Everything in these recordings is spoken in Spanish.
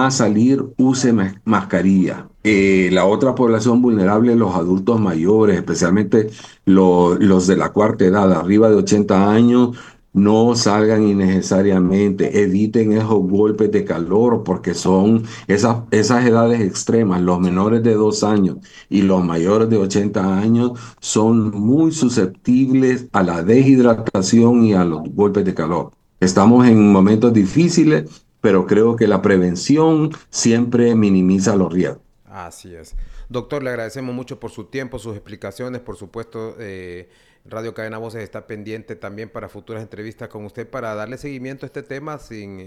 va a salir, use mascarilla. La otra población vulnerable, los adultos mayores, especialmente los de la cuarta edad, arriba de 80 años, no salgan innecesariamente, eviten esos golpes de calor porque son esas edades extremas, los menores de 2 años y los mayores de 80 años son muy susceptibles a la deshidratación y a los golpes de calor. Estamos en momentos difíciles, pero creo que la prevención siempre minimiza los riesgos. Así es. Doctor, le agradecemos mucho por su tiempo, sus explicaciones. Por supuesto, Radio Cadena Voces está pendiente también para futuras entrevistas con usted para darle seguimiento a este tema sin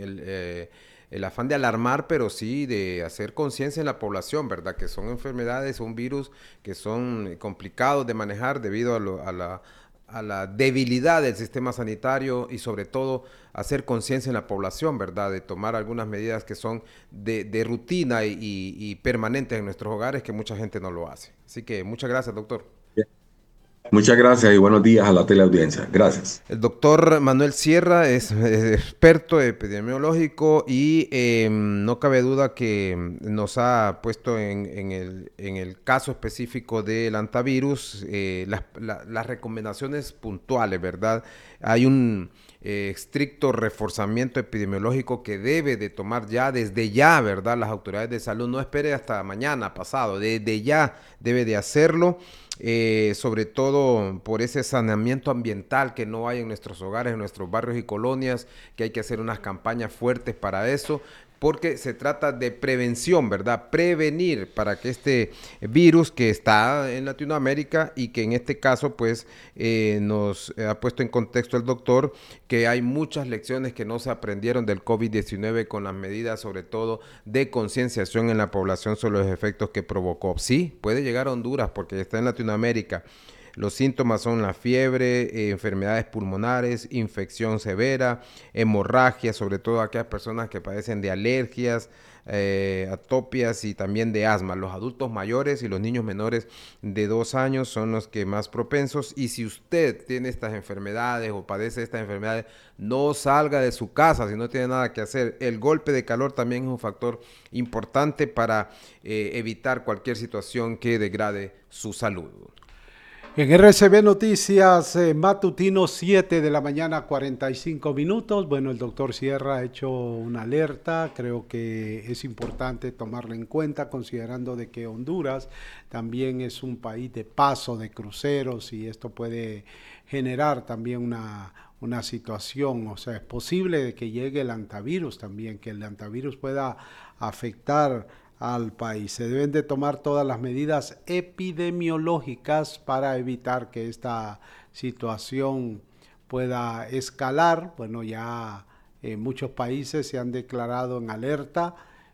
el afán de alarmar, pero sí de hacer conciencia en la población, ¿verdad? Que son enfermedades, son virus que son complicados de manejar debido a la debilidad del sistema sanitario y sobre todo hacer conciencia en la población, ¿verdad? De tomar algunas medidas que son de rutina y permanentes en nuestros hogares que mucha gente no lo hace. Así que muchas gracias, doctor. Muchas gracias y buenos días a la teleaudiencia. Gracias. El doctor Manuel Sierra es experto epidemiológico y no cabe duda que nos ha puesto en el caso específico del antivirus las recomendaciones puntuales, ¿verdad? Hay un estricto reforzamiento epidemiológico que debe de tomar ya desde ya, ¿verdad? Las autoridades de salud, no espere hasta mañana, pasado, desde ya debe de hacerlo. Sobre todo por ese saneamiento ambiental que no hay en nuestros hogares, en nuestros barrios y colonias, que hay que hacer unas campañas fuertes para eso, porque se trata de prevención, ¿verdad? Prevenir para que este virus que está en Latinoamérica y que en este caso pues nos ha puesto en contexto el doctor que hay muchas lecciones que no se aprendieron del COVID-19 con las medidas sobre todo de concienciación en la población sobre los efectos que provocó. Sí, puede llegar a Honduras porque está en Latinoamérica. Los síntomas son la fiebre, enfermedades pulmonares, infección severa, hemorragia, sobre todo aquellas personas que padecen de alergias, atopias y también de asma. Los adultos mayores y los niños menores de 2 años son los que más propensos. Y si usted tiene estas enfermedades o padece estas enfermedades, no salga de su casa si no tiene nada que hacer. El golpe de calor también es un factor importante para evitar cualquier situación que degrade su salud. En RCB Noticias, matutino 7 de la mañana, 45 minutos. Bueno, el doctor Sierra ha hecho una alerta, creo que es importante tomarla en cuenta, considerando de que Honduras también es un país de paso de cruceros y esto puede generar también una situación, o sea, es posible de que llegue el antivirus también, que el antivirus pueda afectar al país. Se deben de tomar todas las medidas epidemiológicas para evitar que esta situación pueda escalar. Bueno, ya muchos países se han declarado en alerta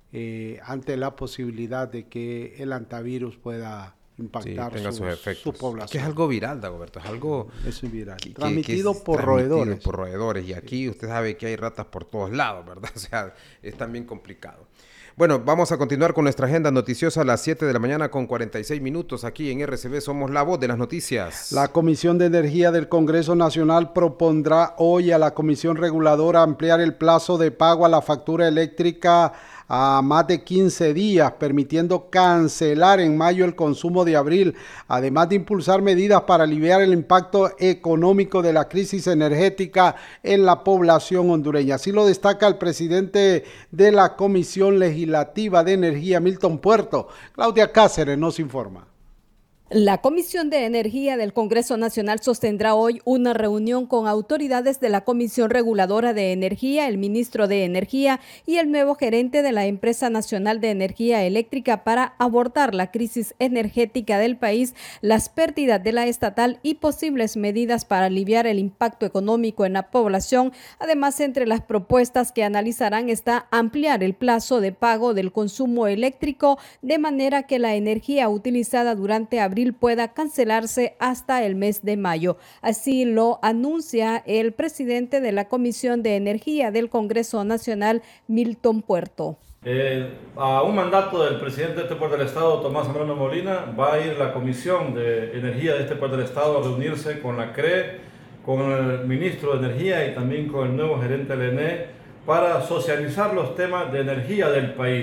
ante la posibilidad de que el antivirus pueda Sí, impactar tenga sus su efectos. Es que es población. algo viral, Dagoberto, es algo Es viral. que Transmitido es por transmitido roedores. por roedores. Y aquí usted sabe que hay ratas por todos lados, ¿verdad? O sea, es también complicado. Bueno, vamos a continuar con nuestra agenda noticiosa a las 7 de la mañana con 46 minutos. Aquí en RCB somos la voz de las noticias. La Comisión de Energía del Congreso Nacional propondrá hoy a la Comisión Reguladora ampliar el plazo de pago a la factura eléctrica a más de 15 días, permitiendo cancelar en mayo el consumo de abril, además de impulsar medidas para aliviar el impacto económico de la crisis energética en la población hondureña. Así lo destaca el presidente de la Comisión Legislativa de Energía, Milton Puerto. Claudia Cáceres nos informa. La Comisión de Energía del Congreso Nacional sostendrá hoy una reunión con autoridades de la Comisión Reguladora de Energía, el ministro de Energía y el nuevo gerente de la Empresa Nacional de Energía Eléctrica para abordar la crisis energética del país, las pérdidas de la estatal y posibles medidas para aliviar el impacto económico en la población. Además, entre las propuestas que analizarán está ampliar el plazo de pago del consumo eléctrico de manera que la energía utilizada durante abril pueda cancelarse hasta el mes de mayo. Así lo anuncia el presidente de la Comisión de Energía del Congreso Nacional, Milton Puerto. A un mandato del presidente de este puerto del Estado, Tomás Zambrano Molina, va a ir la Comisión de Energía de este puerto del Estado a reunirse con la CRE, con el ministro de Energía y también con el nuevo gerente del ENE para socializar los temas de energía del país.